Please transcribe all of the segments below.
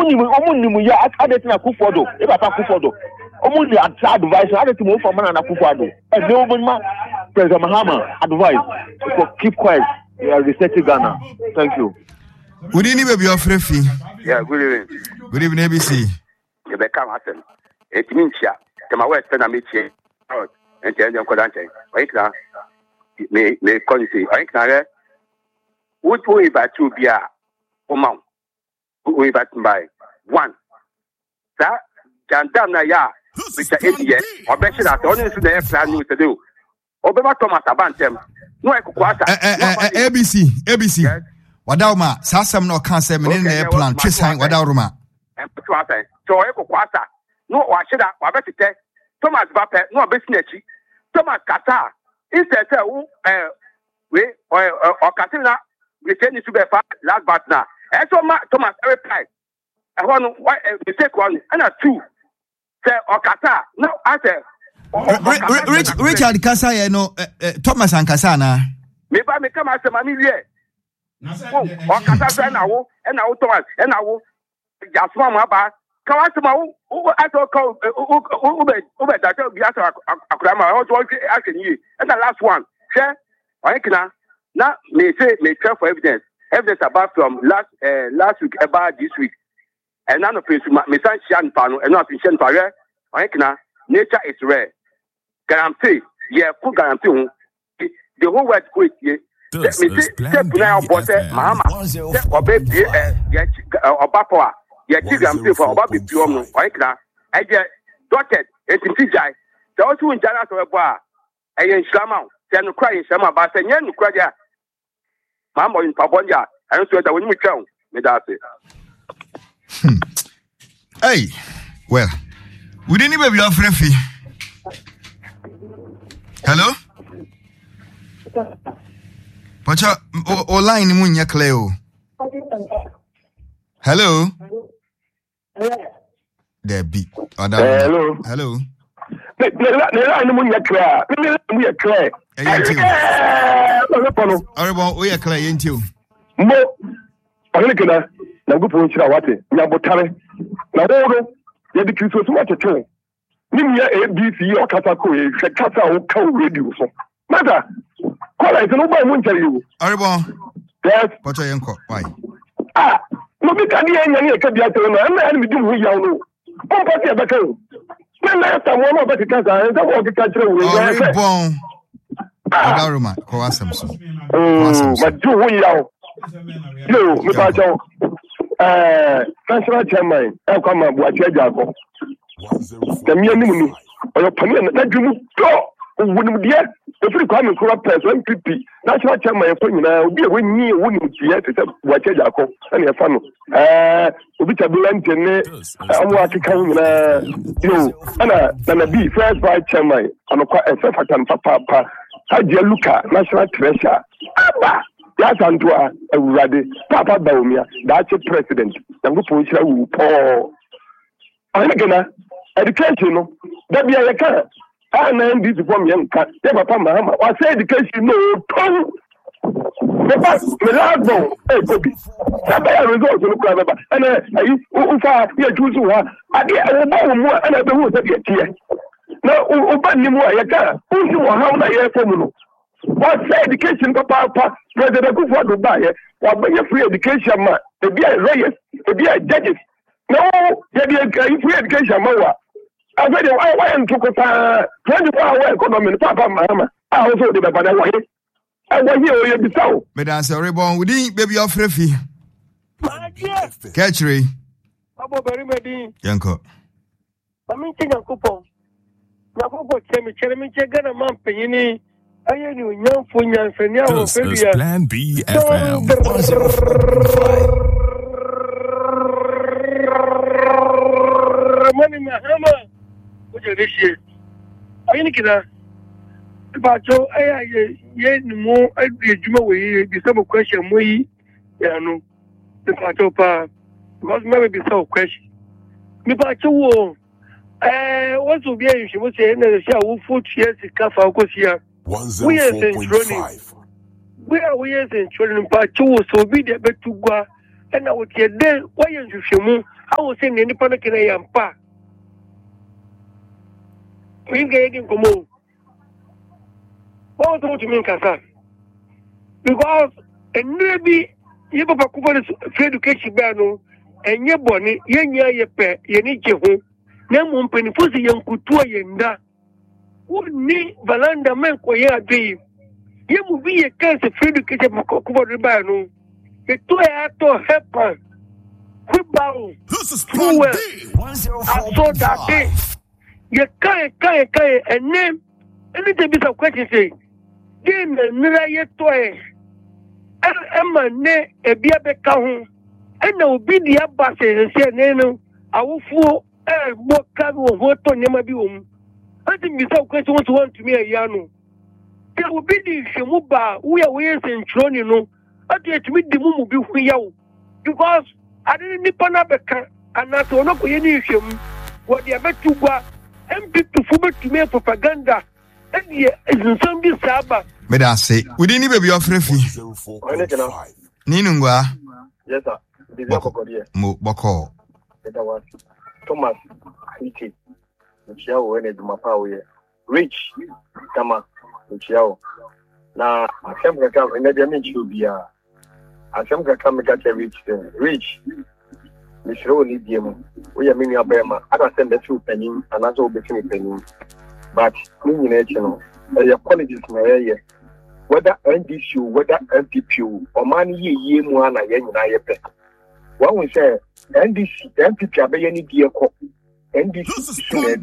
omuni ya adeti na Kufuado e papa Kufuado omuni advice adeti mo for man na Kufuado e no man President Mahama advice so keep quiet. You are resetting Ghana. Thank you. Good evening, baby, your free. Yeah, good evening. Good evening, ABC. You be come happen. It means ya. Tema West na meet you. And then you could answer. Right now, may call you say, right now, would we invite to be a woman? Who invite by one? That Jandam ya, which are 8 years, or better that only to the plan you to do. Obama Thomas Abantem. No, I could ABC. Wadauma, Sassam no cancer, men plan, Chisan, Wadauma. And so I could quarter. No, I should have, I better tell Thomas Bappet, no business. Thomas Qatar, instead, we or Katina, we send you to be last but now. And so Thomas replied, I want why we take one and a two. Say or Qatar, no, I said. Richard Kasa, no, Thomas and Kasana. Maybe I come as a mammy here. Or Kasa and I will Thomas and I will just one about Kawasama. I don't call Uber that will be after Akrama. I was asking you. And the last one, share I can now may try for evidence about from last week about this week. And none of this, my son Shan Pano and not in Shan Pare. I can nature is rare. Guarantee, yeah, full guarantee. The whole world quit here. Step now, but Mahama, or baby, or Papa, yeah, guarantee for Bobby Piomo, right now. I get dotted, and in Tijai, the also in Jana to a bar, and in Shama, then cry in Shama, but then you cry there. Mamma in Pabonia, I don't know that when we come, Medate. Hey, well, we didn't even be offering fee. Hello? Pacha, online munya Cleo. Hello? There be. Hello? Hello? Munya Cleo. Munya Cleo. Arabo, we are Cleo, ain't you? Mo, I'm looking at Nagupo Chirawati, Nabotare. Now, you're the Christmas much at all. Nimia ABC or Katako, Kata or cow radio. Mother, call I don't know why I won't tell you. Arabo, yes, but I am caught. Why? No, because I can't be at home and we do we know. One party at the phone. Then last time one of the Kata and I want to catch you. Bon. Adaruma, Coasam. But do we know? You, Mipacho, National Chairman, I'll come up with Jago. The mere or your opinion that you move go. Wouldn't be if you come and corrupt person, PP, National Chairman, will be a win me, wouldn't yet, except what Jago and your family. Which I believe I'm working, you, and a B, first vice chairman, and a self-attend papa. How do you look at National Treasure? Abba! That's Antoine, ready. Papa Baumia, that's a president. I'm going to push Paul. I'm going to education. That be a car. I know this from young cat. Never come, Mahama. I say education, no tongue. The last one, hey, Kobe. Sabaya results to look at and I choose one. I get a more and I don't know here. Now, Ubanimo, who's you how I hear from you? What say education, Papa, President Kufuor buy it, or bring a free education, man. They be a lawyers, they be a judges. No, they be a free education, Moa. I said, I went to 24 hour economy, Papa Mahama. I also did about that way. I want you to be so. Madame Soribon, we didn't baby off Refi. Catchery. Abo very ready. Yanko. I'm in Coupon. Nakopo chemi chegana mampeni ayeni unyamfu nyansenya ofebia Plan B FM 104.5 Mani Mahama ujerishi ayeni kida bacho ye numo ejuma we bi some question mo yi ya no bacho pa because maybe be some question mi bacho wo what's to be a she was saying that she will foot years to Kafa Kosia. 104.5. We are in children, but you so be the bet to go and I would say then why you should I was saying any panic in a yampa. We get come on. What do you mean, Kasa? Because and maybe you have a couple of education banner and your bonnet, ye pet, ye need your home. Namun Penifus young Kutua Yenda. Would need Valanda man for your dream. You will be a case of education for Cocoa Bano. The two actor helper. This is Plan B. I saw that day. You can't, and name anything bit of question say. Game and mirror yet toy. Emma ne a beer beca home. And there will be the abbas and say, Nano, I will fool more cargo of what on Yamabium. I think without question what want to me a yano. There will be the Shamuba, we are ways and Tronino. I get to meet the moon will be for you. Because I didn't need Panabeka and not to know any issue. What they are about to go and people to make propaganda. And here is some Saba. But I say, we didn't even be offering fee. Ninungwa. Yes, sir. Boko. Thomas, Hiti, Michelle, when it's my power. Rich, Tama, Michelle. Now, I can't come and let me to be a. I can't come and get a rich. Michelle Lidium, we are many of them. I don't send the two penny and that's all between penny. But, national, your colleges in the area. Whether NDC, whether MPP, or money ye moana yen pet. What we say, NDC, MPP, are any dear cop. NDC,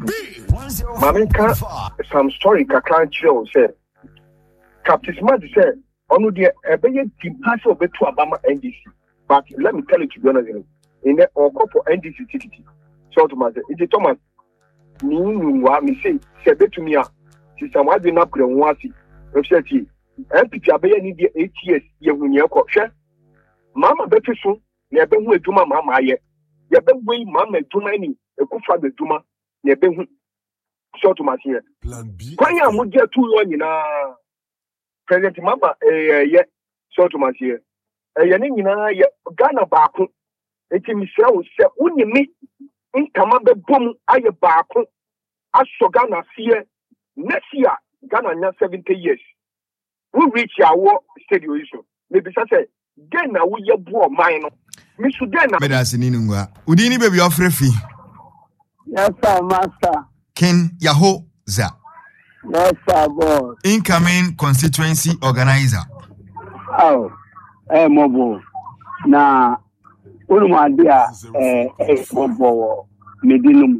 Mamika, some story, Kakan Chill said. Captain Smart said, only the Abayan team pass over to Obama NDC. But let me tell you to be honest, in the or for NDC TTT. So to matter, it's a Thomas. Me say, said to me, she's somewhat been up and wasi. MPP abeye ni de 8 years ye hunye ko hwe mama betuso na ebe hu aduma mama aye ye be wey mama aduma ni ekufa aduma na ebe hu short machine Plan B kwanya mo je tu yo nyina president mama ye short machine ye ni nyina ye Ghana baako eti misra wo se unyimi nkama be bom aye baako aso Ghana fie next year Ghana nya 70 years. We reach our studio issue. Maybe I say, then we are poor mine. Miss Sudana. But as in Inungwa, would any baby offer fee? Yes, sir, master. Ken Yahoza. Yes, sir, boss. Incoming constituency organizer. Oh, mobile. Now, my dear, mobile, Medinum.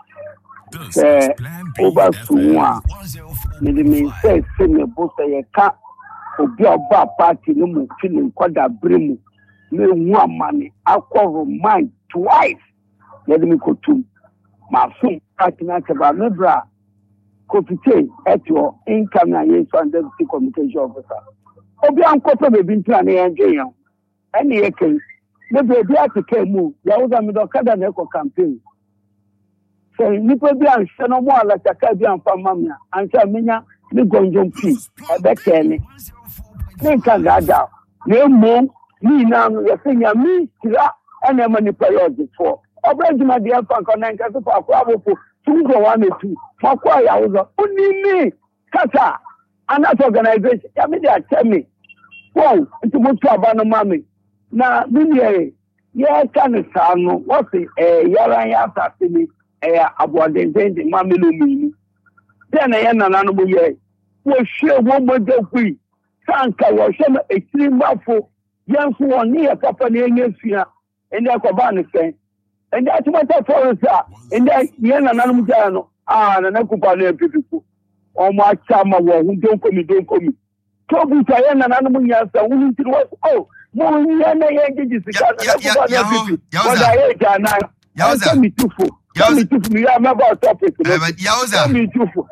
Over Suwa. Me say, me boss, I can't. Obi oba party no mu feeling kwada bremu me hu money akọ mind twice let me go to my phone party na teba me bra ko fite at your income na yes and deputy communication officer obi anko pe be ntra na yenje yan ene yeke me be bi atike mu ya wo me do kada na ko campaign so ni pe bi an se no mo ala taka bi an fa mamia an se menya ni gonjom pi ebe kene think gaga ne mo ni na no ye senya mi tira ene ma ni period for obejuma de fa ko na nka so fa ko abofo 2-1-2 fa ko ya wo oni mi kata anas organization ya me dey tell me wow nti mo tu aba no mami na bi ye kan sa no what say yaran ya asase ni aboadenzen de mami lo mi then ye nana no mo ye wo hwe wo mo de kui sanka wo hwe no ekirimafo yanso woni e papa na enye fia ende akoba ne sen ende atumata forest ende ye nana no mo ja no na kupa na epipiku o mo acha ma wo hu don komi to bu ta ye nana no mo nya sa hu ntiri wo mo nya na ye ngi sika na kupa na epipiku wo da ye ja na ya mi tufu me about topic. Yauza. Me too.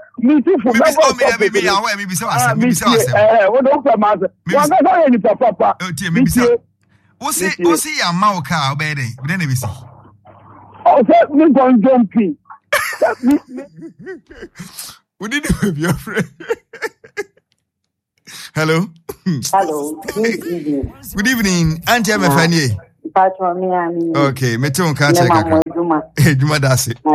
What don't come out? One not any papa. Me see. Who see your mouth car obey? Then we see. Oh, me going jumping. We didn't have your friend. Hello. Hello. Good evening. Good evening, Auntie Mefanie. Okay, me too can check out. Juma that's it.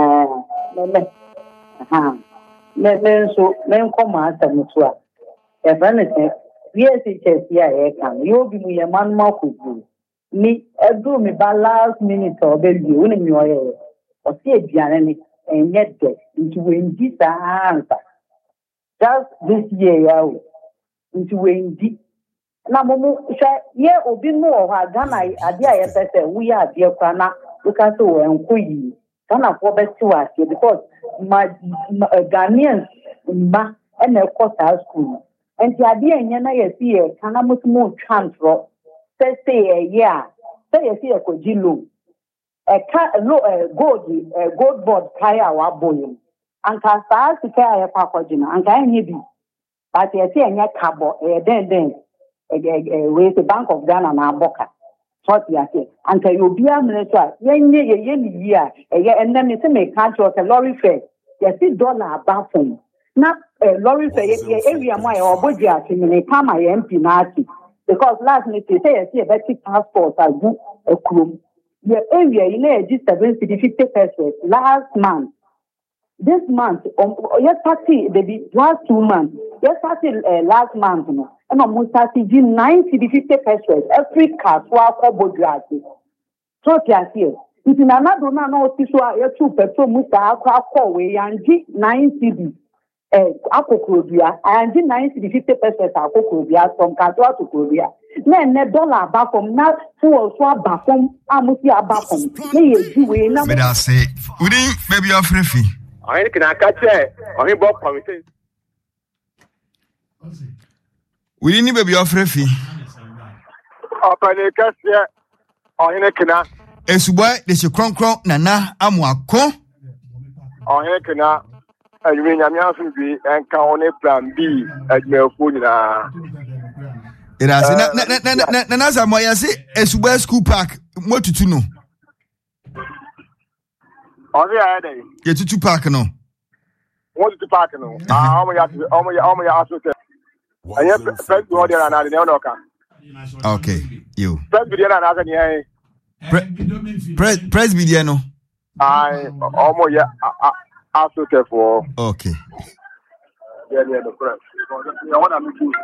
So men come out and so if anything, yes, you'll be me a man more could me do me by last minute or baby winning your or see a piano and yet get into win this answer. Just this year, into win deep. Now, yeah, or be more Ghana, idea, we are dear Kana, you can do and queen. Ghana for best to us because my Ghanaians and of course our school. And the idea in Yana see a Kana much more transfer. Say a year, say a see a Kojilo, a gold board kaya our boy. And Casta to carry a papagina, and can he be? But I see a cabo, a then. With the Bank of Ghana and Boca. What you say? And you be a minister, year, and then it's a make country of a lorry fare. You see dollar about him. Not a lorry fare, area my or budget in a come I MP Nati. Because last night they say I see a better passport as a crew. The area in a registered 50 pesos last month. This month, yesterday, the last 2 months, yesterday, last month, and almost 90 to 50 pesos every car for our bodgrasses. So, here, if in another man, no, this was a 2 petrol, Musta, call way, and 90 Akokobia, and 90 to 50 pesos Akokobia from Katua to Korea. Then a dollar back from now, for swap back from Amusia back from. But I say, we didn't maybe you're free. I can catch it. I bought committee. We didn't maybe you're free. Up on a cassia or in a canal. As why there's a cronk, Nana, Amuako. Or in a canal. I mean, I'm asking you and count a plan B at my food. It has Nana's Amoya say, as well school park. What to know? Get to park no. What to park no? Okay, you. Presbyteriano. I almost asking for. Okay. Yeah, the press. I want to do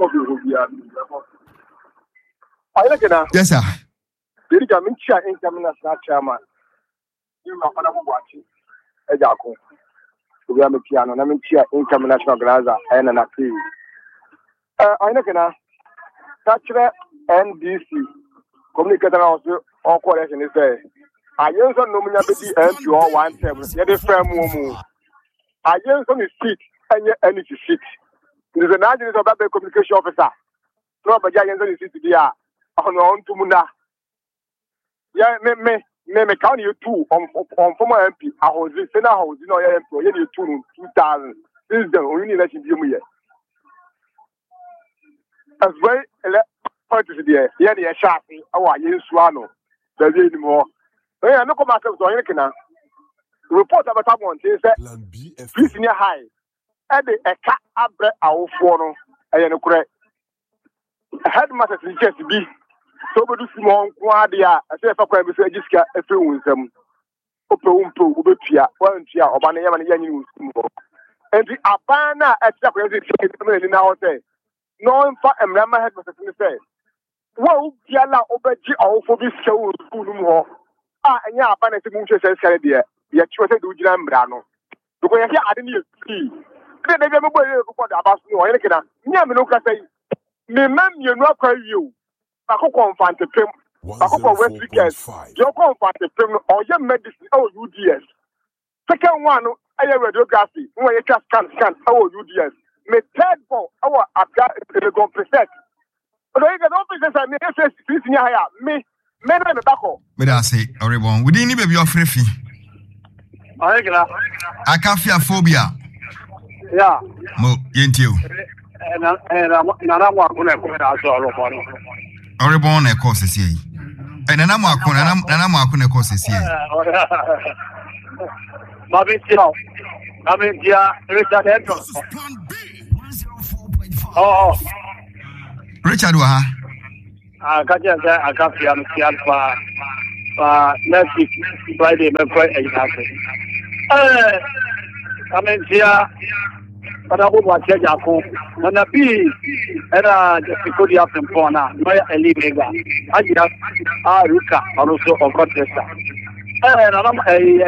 yes, sir. Did you come in chairman? You are watching a jaco. We are piano, and I'm in chair international glaza and an appeal. I know, touch NDC communicator also all correction is there. I use on nominality and you all 17. Yet a firm woman. I use on his seat and your energy seat. There is an agent of that communication officer. So, but Giants on his seat to be on to Munda. Yeah, me count you two on former MP. I was in Senate House, you know, employee 2000. This is the only election year. As well, politics there. Yeah, the Sharpie, our Yen Swano. There's any more. I know come myself to American. Report about one thing said, please near high. And the cat abre our phone. I am correct. Headmaster is just be. So, but this small quadia, I say, if I can be registered a few with them. Open to Ubipia, one chair, or Banana and and the Abana at the president in our day. No one for a Rama headmaster in the face. Well, Yala Obeji or for this show, and ya Abana to Munches and Sadia, yet you said to Jam Brano. Because I didn't see. They never put about no, I reckon. Yamanoka say, me man, you know, you. I could confront the pim. I could West weekend. You confront the pim or your medicine or UDS. Second one, I have radiography. When you just scan our UDS. Me third ball, our the go preset. But I get officers and me say in here. Me men and the back. But I say, everyone, we didn't even be free. I can't fear phobia. Yeah. Mo, you. And I'm not going to put out all of Oreborn a course is here. And I'm not going to course is here. I'm in here, Richard Edwards. Oh, Richard, Kaja Akafia Alpha next week, Friday, I mean, here, but I would watch Jaco, and a bee, and the Kodia from Pona, Maya Elimega, I just Ruka, also of Rochester. And I'm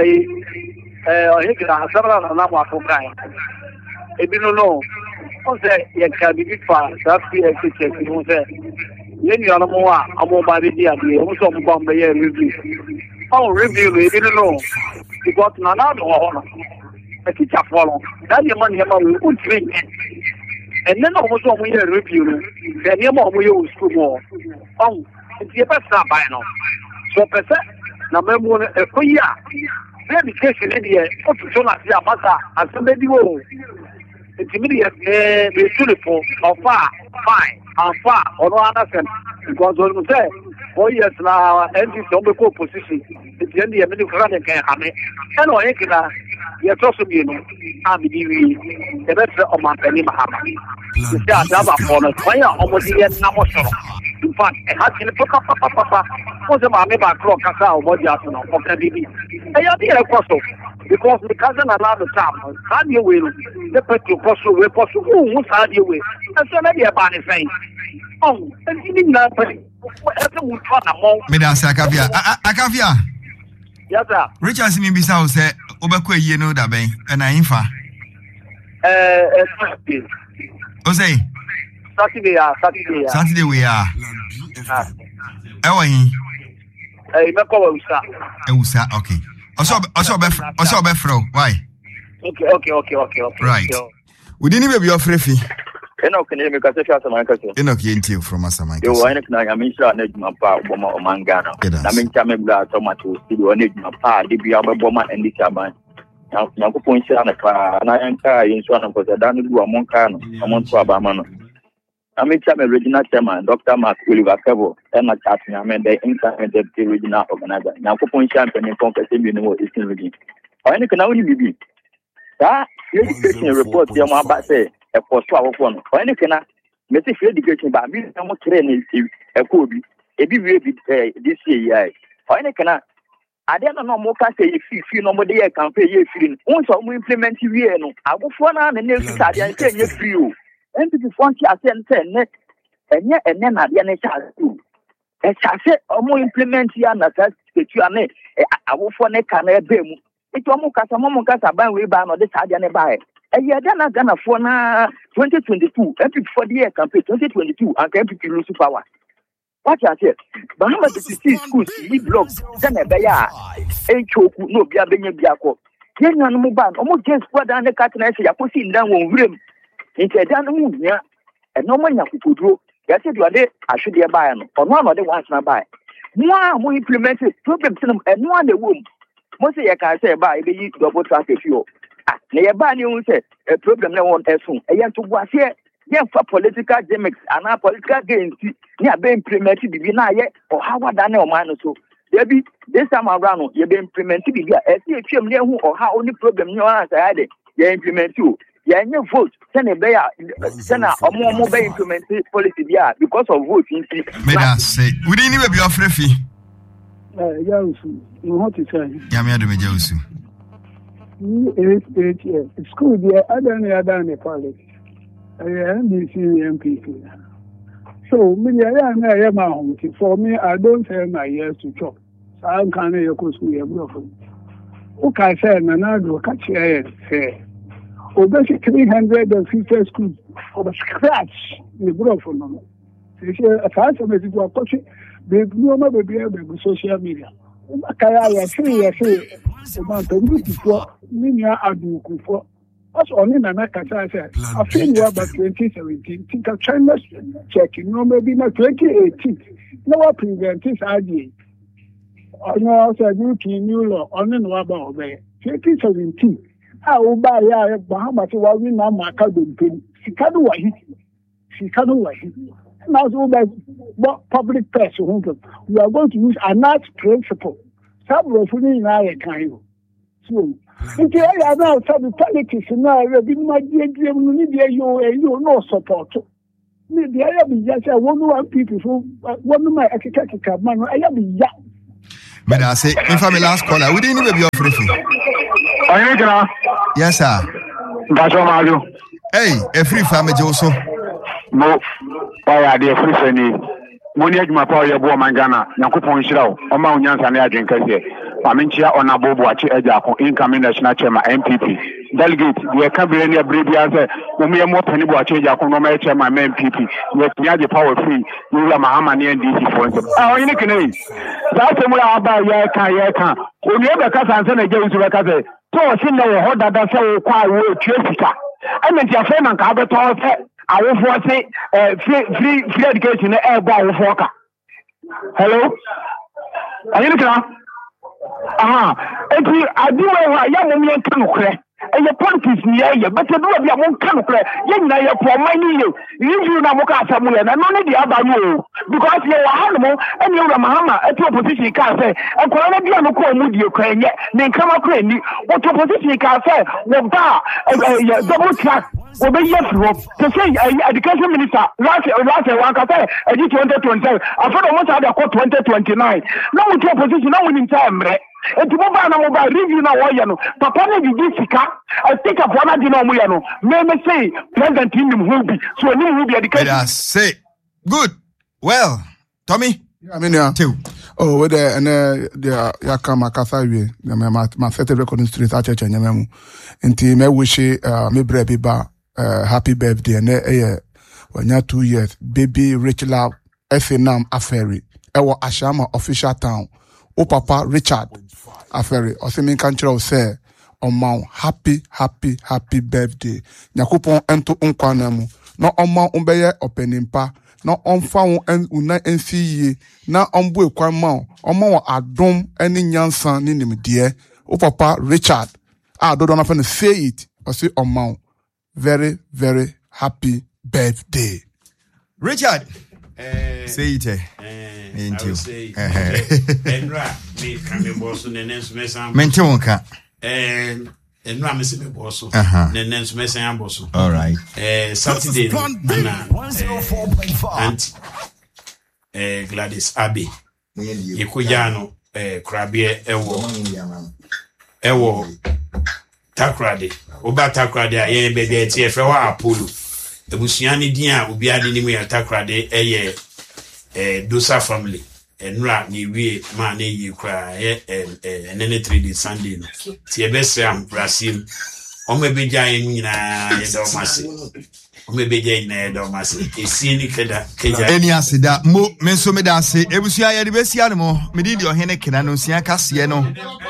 several Nama for Brian. If you don't know, you can be big fast, that's the you say. Yen you are more, I'm more by the idea, also bomb the year review. Oh, review, we didn't know. Because Nana, a teacher follow. That your money will drink. And then also we review. Then your mom will use school. Oh, it's your best by now. So, number one, a year. Education in the up to Jonathan Massa and somebody will. It's immediate, beautiful, or far, fine, and far, or no understand. Because when we say, 4 years now, and this is the position, it's the end of the middle ground again. And I think that you're also being the best of my penny Mahama. You say, I have a phone, I almost yet number. In fact, I had to put up, was a mammy by clock, or what you have to know, or can be. I have the apostle. Because the cousin allowed the time, how do you will? The petrol possible, we possible, who's how do you will? And so maybe a bunny thing. Oh, and he didn't know, whatever would try a more. Medas Akavia. Yes, sir. Richard Simbisa said, Obakwe, you know that, and I infa. Jose. Saturday we are. Ewahi. Eusa, okay. Also, Befro, why? Okay. Right. We didn't be your free. Enoch can make a session. Enoch Yentil from Asama. You are I mean, sure, Nejma Pa, Boma, or Mangana. I mean, Chamebla, Tomato, Studio, Nejma Pa, DBA, Boma, and the Chaban. Now, point on a car, and I anchor in one of the Danu among Kano, among Swabamano. I mean, Cham original chairman, Dr. Mark Oliver Cabo, and my captain, I mean, the implemented the original organizer. Now, point champion in Conquest, you know, is in region. Or any can only be. That education report, your mother say, a post our phone. Or any can I, Mrs. Education, but me, I'm training a could be a big this year. Or any can I don't know more can say if you know what they can pay you feeling. Once I implement you, I will phone on and never say you free. And to the front, I send net, and yet, and then I shall do. As I said, or more implement here, and that's the Q&A. I will for neck and a beam. It's almost as a moment as a ban we ban or the side and a buy. And yet, then I'm gonna for 2022, every 4 year campaign 2022, and every lose power. What I said, Bahamas to see schools, we block, then a bear, ain't choke, no beer, Biako. Young and Muban, almost just put down the cat and I say, I put in down one room. It's a damn move, yeah. And no one could do. Yes, you are there. I should be a buyer, or one of the ones I buy. More implemented problems and one the womb. Most of you can say, buy the double traffic fuel. Nearby, you say a problem no one else. A young to was here. Yeah, for political gimmicks and our political gains. Yeah, be implemented between yet or how I done or man so. There be this time around, you've been implemented. I see a film near who or how only problem you are had it. You implement you. Yeah, you vote. Send a bear, send a more mobile implemented policy. Yeah, because of voting. May I say, we didn't even be afraid. You want to say? Yamia de Mejosu. 8 years. School, yeah, I don't know the college. I am NBC MPP. So, I am home. For me, I don't have my years to chop. So, I can't go school. Okay, I said, and I go catch your fair. Obviously, 350 schools from scratch in the growth for them. They say, as far as I'm coaching, they no be able to social media. I say, about the before, Minia Adu for us only Nanaka said, I feel you about 2017. Think of China checking, no, maybe not 2018. No, prevent this idea. No, also, new law, only no about 2017. I will buy Bahamas while we now mark out the pin. She can't do it. Now, so public press, we are going to use a nice principle. Some of you know, I can. So, if you are now some politics, now, you no support. me the aya be ya say one people so one my akeka man aya be ya. But I say if I'm last caller, we didn't even be free. Yes, sir. That's all I do. Hey, a free family also. No, why are they free for me? Money my power, your boy Mangana, Yakupon Shrow, or Mount Yansan Agent Cassia. Aminchia on a Bobuachi Ejako, incoming national chairman, MPP. Delegate, we are covering your baby as a woman more penny watch Ejako, no matter my main PP. Yet we are the power free, you are Mahamani and DC for them. Oh, in a canoe. That's the way about Yaka. When you ever cut and send a James Recase, so seen the hot that say, quite will Jessica. I mean, your friend and Carver. I will force free education air for hello? Are you looking? I do a young woman can and your politics near you, but you do a young can young now for money you know Samuel and only the other you because you are animal and you're a Mahama at your position can say and Corona Diano with Ukraine yet then come up what your position can say what double track. Obe yes rob to say education minister last one can say 2027 I thought almost had a 2029 now with your position now in time and to mobile review now no papa na di sika I think of one di no mo no me say president him who be so him who be education say good well Tommy I mean yeah too oh with the and the yakama kasa wie my set recording street at church nyamemu nti me wish me brebe ba happy birthday and when 2 years baby Rachel Efenam Aferi ewo Ashama official town o papa Richard Aferi o se min kan kire say oma happy birthday nyakopon ento nkwana mu na oma umbeye openimpa na omfa won una enfiye na ombo ekwan ma oma wo adom eni nyansan ni nimde o papa Richard dodo na fa na say it o say oma very, very happy birthday. Richard, say it. All right. Saturday, Gladys Abbey. Yekujano, Krabie, Ewo. Takrade oba takrade aye baby etie frewa Apollo ebusuani din a obi ade ni mu ya takrade Dosa family enra ni wie ma na yi kra enene 3D Sunday no tie bese am Brazil o mebeja yen nyina ye do mase o mebeja yen na do mase esi ni keja eni asida mo menso me da ase ebusua ye de besia no mo me di ohene kena no sia kase no